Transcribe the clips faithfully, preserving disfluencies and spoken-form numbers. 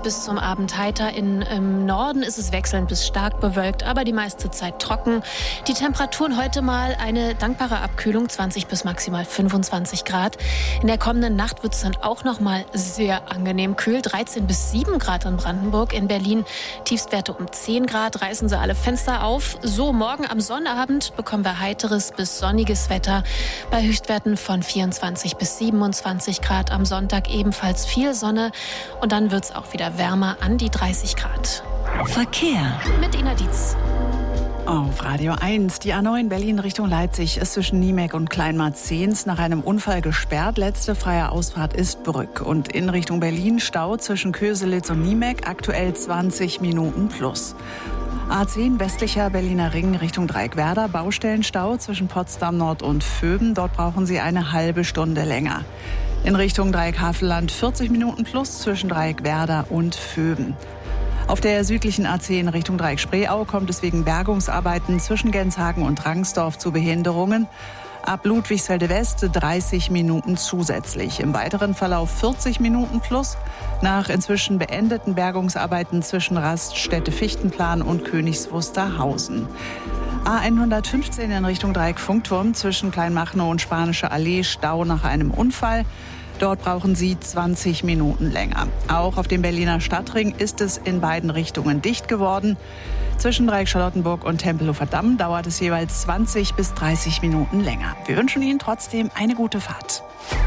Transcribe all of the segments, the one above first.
bis zum Abend heiter. In, Im Norden ist es wechselnd bis stark bewölkt, aber die meiste Zeit trocken. Die Temperaturen heute mal eine dankbare Abkühlung, zwanzig bis maximal fünfundzwanzig Grad. In der kommenden Nacht wird es dann auch noch mal sehr angenehm kühl, dreizehn bis sieben Grad in Brandenburg. In Berlin Tiefstwerte um zehn Grad, reißen sie alle Fenster auf. So, morgen am Sonnabend bekommen wir heiteres bis sonniges Wetter bei Höchstwerten von vierundzwanzig bis siebenundzwanzig Grad. Am Sonntag ebenfalls viel Sonne und dann wird es auch wieder wärmer an die dreißig Grad. Verkehr mit Ina Dietz. Auf Radio eins, die A neun Berlin Richtung Leipzig ist zwischen Niemek und Kleinmarzens nach einem Unfall gesperrt. Letzte freie Ausfahrt ist Brück. Und in Richtung Berlin Stau zwischen Köselitz und Niemek, aktuell zwanzig Minuten plus. A zehn westlicher Berliner Ring Richtung Dreieckwerder, Baustellenstau zwischen Potsdam Nord und Vöben. Dort brauchen Sie eine halbe Stunde länger. In Richtung Dreieck Havelland vierzig Minuten plus zwischen Dreieckwerder und Vöben. Auf der südlichen A zehn Richtung Dreieck Spreeau kommt es wegen Bergungsarbeiten zwischen Genshagen und Rangsdorf zu Behinderungen. Ab Ludwigsfelde West dreißig Minuten zusätzlich. Im weiteren Verlauf vierzig Minuten plus nach inzwischen beendeten Bergungsarbeiten zwischen Raststätte Fichtenplan und Königs Wusterhausen. A hundertfünfzehn in Richtung Dreieck Funkturm zwischen Kleinmachnow und Spanische Allee, Stau nach einem Unfall. Dort brauchen Sie zwanzig Minuten länger. Auch auf dem Berliner Stadtring ist es in beiden Richtungen dicht geworden. Zwischen Dreieck Charlottenburg und Tempelhofer Damm dauert es jeweils zwanzig bis dreißig Minuten länger. Wir wünschen Ihnen trotzdem eine gute Fahrt.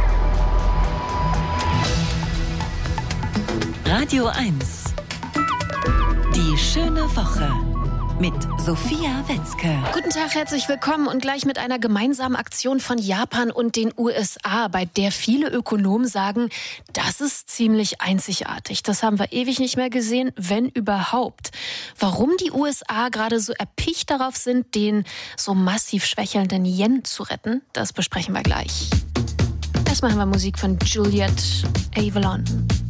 Radio eins. Die schöne Woche. Mit Sophia Wetzke. Guten Tag, herzlich willkommen und gleich mit einer gemeinsamen Aktion von Japan und den U S A, bei der viele Ökonomen sagen, das ist ziemlich einzigartig. Das haben wir ewig nicht mehr gesehen, wenn überhaupt. Warum die U S A gerade so erpicht darauf sind, den so massiv schwächelnden Yen zu retten, das besprechen wir gleich. Erstmal haben wir Musik von Juliet Avalon.